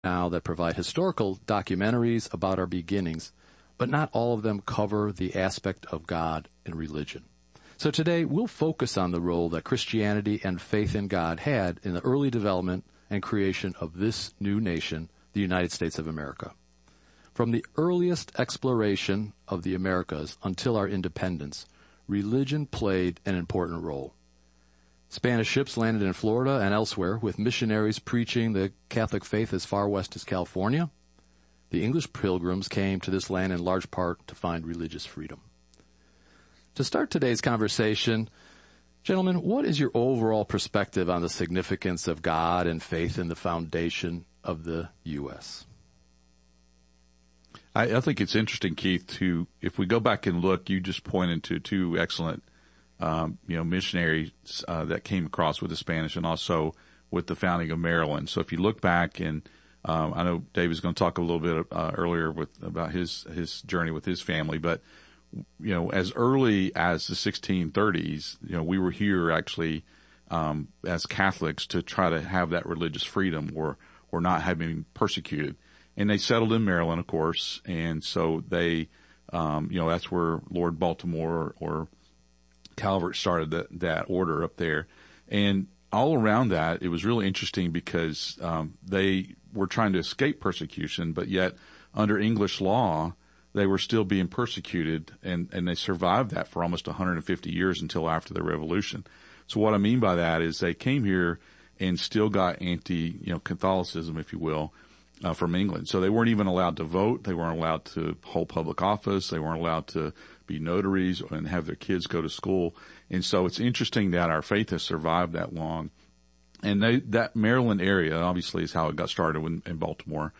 now that provide historical documentaries about our beginnings, but not all of them cover the aspect of God and religion. So today we'll focus on the role that Christianity and faith in God had in the early development and creation of this new nation, the United States of America. From the earliest exploration of the Americas until our independence, religion played an important role. Spanish ships landed in Florida and elsewhere with missionaries preaching the Catholic faith as far west as California. The English pilgrims came to this land in large part to find religious freedom. To start today's conversation, gentlemen, what is your overall perspective on the significance of God and faith in the foundation of the U.S.? I think it's interesting, Keith, if we go back and look, you just pointed to two excellent, missionaries that came across with the Spanish and also with the founding of Maryland. So if you look back, and I know David's going to talk a little bit earlier about his journey with his family, but as early as the 1630s, we were here actually as Catholics to try to have that religious freedom or not having persecuted. And they settled in Maryland, of course, and so they, that's where Lord Baltimore or Calvert started that order up there. And all around that, it was really interesting because they were trying to escape persecution, but yet under English law, they were still being persecuted, and they survived that for almost 150 years until after the Revolution. So what I mean by that is they came here and still got Catholicism, if you will, from England. So they weren't even allowed to vote. They weren't allowed to hold public office. They weren't allowed to be notaries and have their kids go to school. And so it's interesting that our faith has survived that long. And that Maryland area, obviously, is how it got started in Baltimore,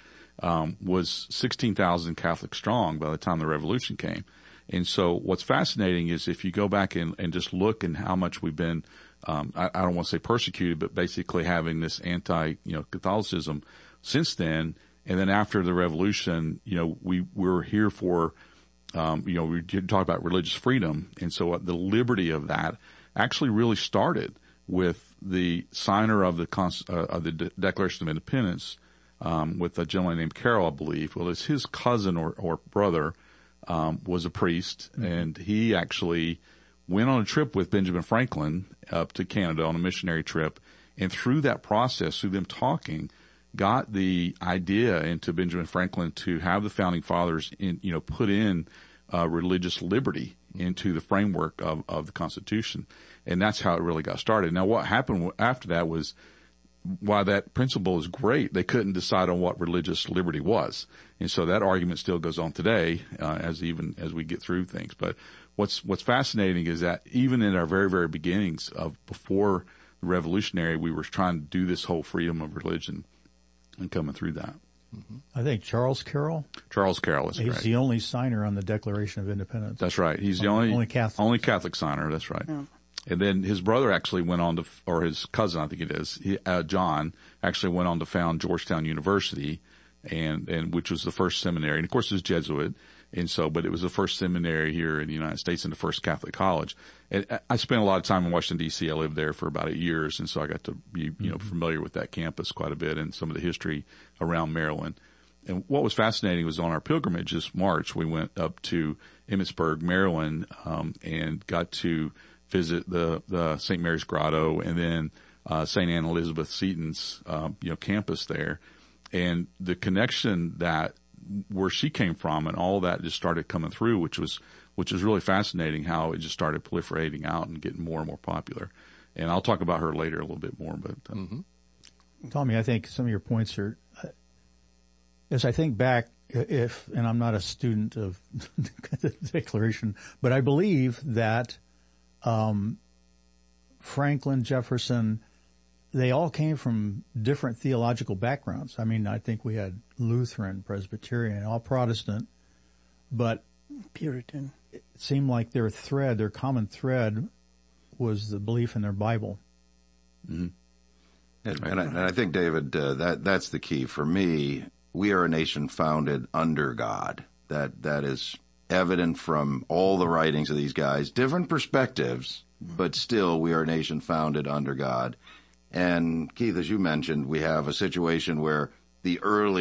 was 16,000 Catholic strong by the time the Revolution came. And so what's fascinating is if you go back and just look and how much we've been, I don't want to say persecuted, but basically having this Catholicism since then. And then after the Revolution, we were here for, we did talk about religious freedom. And so the liberty of that actually really started with the signer of the Declaration of Independence, with a gentleman named Carroll, I believe. Well, it's his cousin or brother, was a priest, and he actually went on a trip with Benjamin Franklin up to Canada on a missionary trip. And through that process, through them talking, got the idea into Benjamin Franklin to have the founding fathers put in religious liberty into the framework of the Constitution. And that's how it really got started. Now, what happened after that was, while that principle is great, they couldn't decide on what religious liberty was. And so that argument still goes on today, as we get through things. But what's fascinating is that even in our very, very beginnings of before the Revolutionary, we were trying to do this whole freedom of religion and coming through that. Mm-hmm. I think Charles Carroll. Charles Carroll is correct. He's the only signer on the Declaration of Independence. That's right. He's the only Catholic signer. That's right. Yeah. And then his brother actually went on to, or his cousin, I think it is, John, actually went on to found Georgetown University, and which was the first seminary. And of course, it was Jesuit. And so, but it was the first seminary here in the United States and the first Catholic college. And I spent a lot of time in Washington, D.C. I lived there for about 8 years. And so I got to be, familiar with that campus quite a bit and some of the history around Maryland. And what was fascinating was on our pilgrimage this March, we went up to Emmitsburg, Maryland, and got to visit the St. Mary's Grotto and then, St. Anne Elizabeth Seton's, campus there. And the connection that where she came from and all that just started coming through, which was really fascinating how it just started proliferating out and getting more and more popular. And I'll talk about her later a little bit more, but, Tommy, I think some of your points are, as I think back, and I'm not a student of the Declaration, but I believe that, Franklin, Jefferson, they all came from different theological backgrounds. I mean, I think we had Lutheran, Presbyterian, all Protestant, but Puritan. It seemed like their common thread was the belief in their Bible. Mm-hmm. And I think, David, that's the key. For me, we are a nation founded under God. That is evident from all the writings of these guys. Different perspectives, but still we are a nation founded under God. And Keith, as you mentioned, we have a situation where the early